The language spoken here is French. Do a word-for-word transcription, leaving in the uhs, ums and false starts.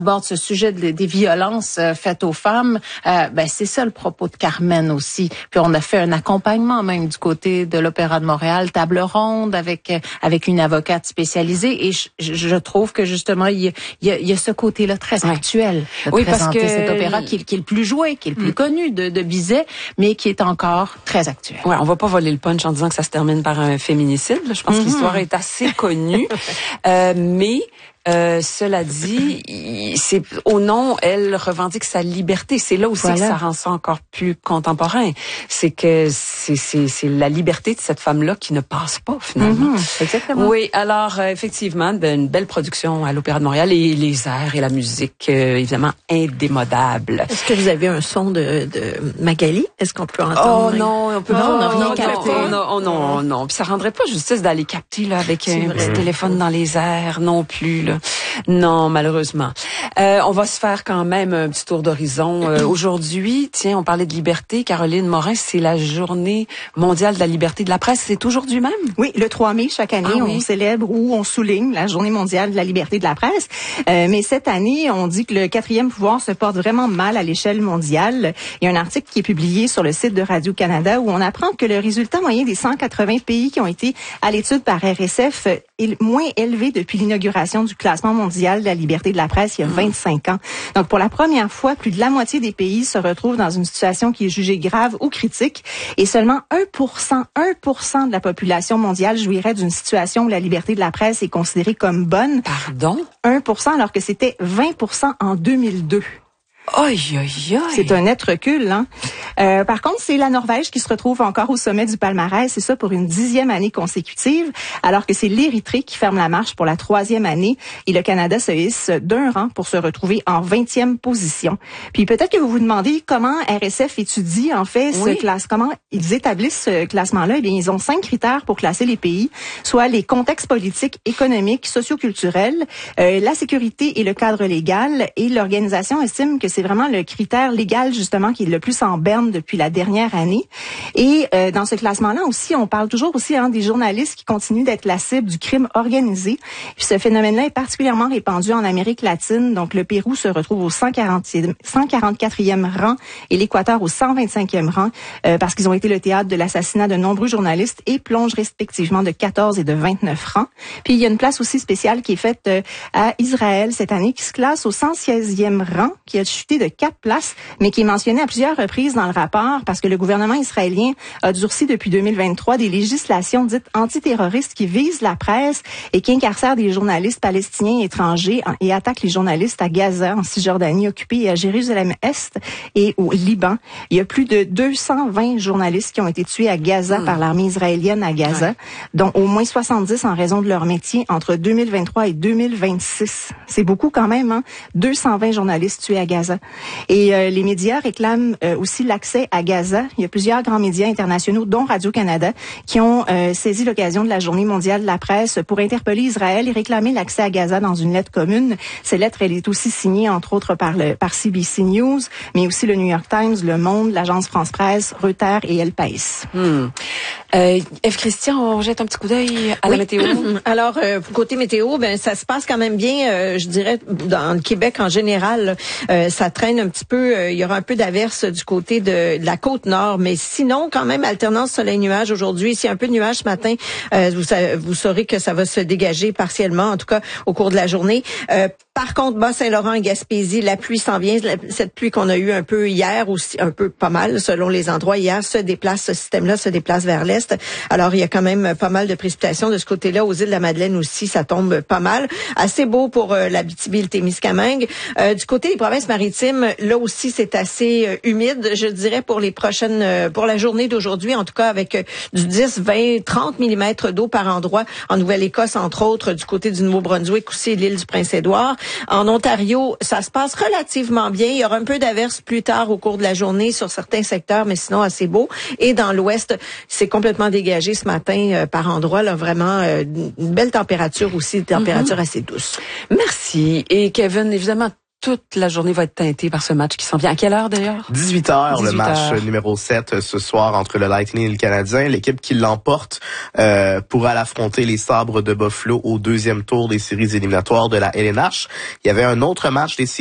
aborde ce sujet de, des violences euh, faites aux femmes, euh, ben c'est ça le propos de Carmen aussi. Puis on a fait un accompagnement même du côté de l'Opéra de Montréal, table ronde avec euh, avec une avocate spécialisée. Et je, je trouve que justement il y a, il y a, il y a ce côté-là très ouais. actuel de oui, présenter parce que... cet opéra qui, qui est le plus joué, qui est le plus mm. connu de, de Bizet, mais qui est encore très actuel. Ouais, on va pas voler le punch en disant que ça se termine par un féminicide. Là. Je pense mm-hmm. que l'histoire est assez connue, euh, mais Euh, cela dit, c'est au nom, elle revendique sa liberté. C'est là aussi voilà. que ça rend ça encore plus contemporain. C'est que c'est c'est c'est la liberté de cette femme-là qui ne passe pas finalement. Mm-hmm, exactement. Oui, alors euh, effectivement, ben, une belle production à l'Opéra de Montréal et les airs et la musique euh, évidemment indémodable. Est-ce que vous avez un son de de Magali? Est-ce qu'on peut entendre? Oh non, on peut non, pas. On n'a rien non, capté. Non, non, oh, non, non. Puis ça rendrait pas justice d'aller capter là avec c'est un vrai. petit téléphone dans les airs non plus là. Non, malheureusement. Euh, on va se faire quand même un petit tour d'horizon. Euh, aujourd'hui, tiens, on parlait de liberté. Caroline Morin, c'est la journée mondiale de la liberté de la presse. C'est aujourd'hui même? Oui, le trois mai, chaque année, ah, oui. on célèbre ou on souligne la journée mondiale de la liberté de la presse. Euh, mais cette année, on dit que le quatrième pouvoir se porte vraiment mal à l'échelle mondiale. Il y a un article qui est publié sur le site de Radio-Canada où on apprend que le résultat moyen des cent quatre-vingts pays qui ont été à l'étude par R S F est moins élevé depuis l'inauguration du classement mondial de la liberté de la presse il y a vingt-cinq ans. Donc, pour la première fois, plus de la moitié des pays se retrouvent dans une situation qui est jugée grave ou critique et seulement un pour cent, un pour cent de la population mondiale jouirait d'une situation où la liberté de la presse est considérée comme bonne. Pardon? un pour cent alors que c'était vingt pour cent en deux mille deux. Aïe, aïe, aïe. C'est un net recul, hein. Euh, par contre, c'est la Norvège qui se retrouve encore au sommet du palmarès, c'est ça pour une dixième année consécutive, alors que c'est l'Érythrée qui ferme la marche pour la troisième année et le Canada se hisse d'un rang pour se retrouver en vingtième position. Puis peut-être que vous vous demandez comment R S F étudie en fait oui. ce classe, comment ils établissent ce classement-là. Eh bien, ils ont cinq critères pour classer les pays, soit les contextes politiques, économiques, socioculturels, euh, la sécurité et le cadre légal. Et l'organisation estime que c'est vraiment le critère légal justement qui est le plus en berne depuis la dernière année. Et euh, dans ce classement-là aussi, on parle toujours aussi hein, des journalistes qui continuent d'être la cible du crime organisé. Puis ce phénomène-là est particulièrement répandu en Amérique latine. Donc le Pérou se retrouve au cent quarante-quatrième rang et l'Équateur au cent vingt-cinquième rang euh, parce qu'ils ont été le théâtre de l'assassinat de nombreux journalistes et plongent respectivement de quatorze et de vingt-neuf rangs. Puis il y a une place aussi spéciale qui est faite euh, à Israël cette année qui se classe au cent seizième rang, qui a chuté de quatre places, mais qui est mentionné à plusieurs reprises dans le rapport parce que le gouvernement israélien a durci depuis deux mille vingt-trois des législations dites antiterroristes qui visent la presse et qui incarcèrent des journalistes palestiniens et étrangers et attaquent les journalistes à Gaza, en Cisjordanie occupée et à Jérusalem-Est et au Liban. Il y a plus de deux cent vingt journalistes qui ont été tués à Gaza mmh. par l'armée israélienne à Gaza, ouais. dont au moins soixante-dix en raison de leur métier entre deux mille vingt-trois et deux mille vingt-six. C'est beaucoup quand même, hein? deux cent vingt journalistes tués à Gaza. Et euh, les médias réclament euh, aussi l'accès à Gaza. Il y a plusieurs grands médias internationaux, dont Radio-Canada, qui ont euh, saisi l'occasion de la Journée mondiale de la presse pour interpeller Israël et réclamer l'accès à Gaza dans une lettre commune. Cette lettre, elle est aussi signée, entre autres, par, le, par C B C News, mais aussi le New York Times, Le Monde, l'Agence France-Presse, Reuters et El País. Hmm. Euh, Ève Christian, on jette un petit coup d'œil à oui. la météo. Alors, euh, côté météo, ben ça se passe quand même bien, euh, je dirais, dans le Québec en général. Euh, ça traîne un petit peu, euh, il y aura un peu d'averse du côté de, de la côte nord, mais sinon, quand même, alternance soleil-nuage aujourd'hui. S'il y a un peu de nuage ce matin, euh, vous, vous saurez que ça va se dégager partiellement, en tout cas au cours de la journée. Euh, par contre, Bas-Saint-Laurent et Gaspésie, la pluie s'en vient. Cette pluie qu'on a eue un peu hier, aussi un peu pas mal, selon les endroits hier, se déplace, ce système-là se déplace vers l'est. Alors, il y a quand même pas mal de précipitations de ce côté-là. Aux îles de la Madeleine aussi, ça tombe pas mal. Assez beau pour euh, l'Abitibi et le Témiscamingue. Euh, du côté des provinces maritimes, là aussi, c'est assez euh, humide, je dirais, pour les prochaines, euh, pour la journée d'aujourd'hui, en tout cas, avec euh, du dix, vingt, trente millimètres d'eau par endroit. En Nouvelle-Écosse, entre autres, du côté du Nouveau-Brunswick, aussi l'île du Prince-Édouard. En Ontario, ça se passe relativement bien. Il y aura un peu d'averses plus tard au cours de la journée sur certains secteurs, mais sinon assez beau. Et dans l'ouest, c'est complètement dégagé ce matin euh, par endroits, là, vraiment euh, une belle température aussi, une température mm-hmm. assez douce. Merci. Et Kevin, évidemment, toute la journée va être teintée par ce match qui s'en vient. À quelle heure d'ailleurs? dix-huit heures, le match heures. numéro sept ce soir entre le Lightning et le Canadien. L'équipe qui l'emporte euh, pourra l'affronter les Sabres de Buffalo au deuxième tour des séries éliminatoires de la L N H. Il y avait un autre match des